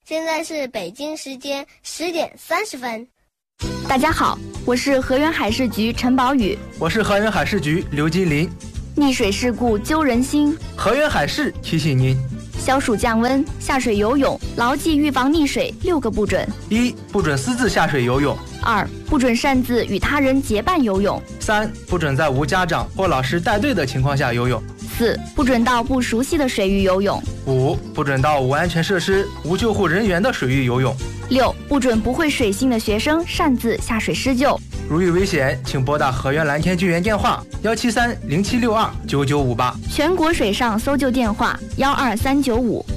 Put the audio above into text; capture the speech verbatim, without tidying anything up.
现在是北京时间十点三十分。 大家好，我是河源海事局陈宝宇。 我是河源海事局刘金林。 溺水事故揪人心， 河源海事提醒您： 消暑降温，下水游泳，牢记预防溺水六个不准： 一、不准私自下水游泳； 二、不准擅自与他人结伴游泳； 三、不准在无家长或老师带队的情况下游泳； 四、不准到不熟悉的水域游泳； 五、不准到无安全设施、无救护人员的水域游泳； 六、不准不会水性的学生擅自下水施救。 如遇危险，请拨打河源蓝天救援电话幺七三零七六二九九五八， 全国水上搜救电话幺二三九五